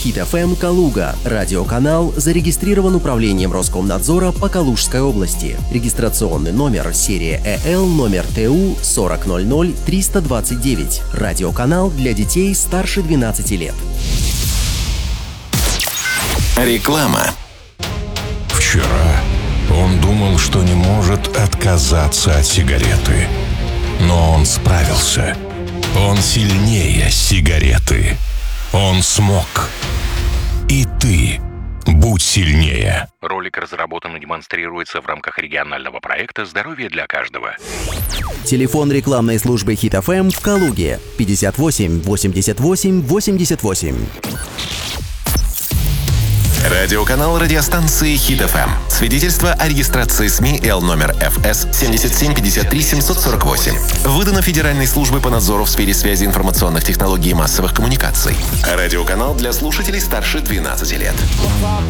Хит FM Калуга. Радиоканал зарегистрирован управлением Роскомнадзора по Калужской области. Регистрационный номер серия ЭЛ номер ТУ 4000 329. Радиоканал для детей старше 12 лет. Реклама. Вчера он думал, что не может отказаться от сигареты. Но он справился. Он сильнее сигареты. Он смог. И ты будь сильнее. Ролик разработан и демонстрируется в рамках регионального проекта «Здоровье для каждого». Телефон рекламной службы Хит FM в Калуге 58 88 88. Радиоканал радиостанции Хит FM. Свидетельство о регистрации СМИ Л номер ФС 7753 748. Выдано Федеральной службой по надзору в сфере связи информационных технологий и массовых коммуникаций. Радиоканал для слушателей старше 12 лет.